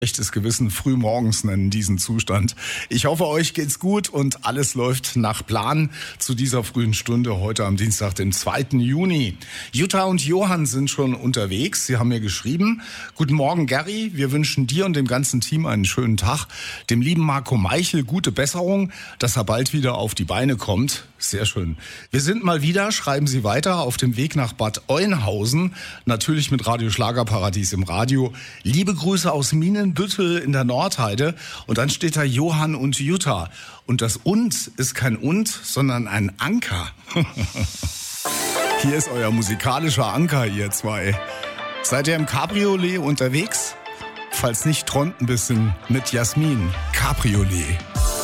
Schlechtes Gewissen frühmorgens nennen diesen Zustand. Ich hoffe, euch geht's gut und alles läuft nach Plan zu dieser frühen Stunde heute am Dienstag, dem 2. Juni. Jutta und Johann sind schon unterwegs. Sie haben mir geschrieben: Guten Morgen, Gary. Wir wünschen dir und dem ganzen Team einen schönen Tag. Dem lieben Marco Meichel gute Besserung, dass er bald wieder auf die Beine kommt. Sehr schön. Wir sind mal wieder, schreiben Sie weiter, auf dem Weg nach Bad Oeynhausen. Natürlich mit Radio Schlagerparadies im Radio. Liebe Grüße aus Minenbüttel in der Nordheide. Und dann steht da Johann und Jutta. Und das Und ist kein Und, sondern ein Anker. Hier ist euer musikalischer Anker, ihr zwei. Seid ihr im Cabriolet unterwegs? Falls nicht, träumt ein bisschen mit Jasmin. Cabriolet.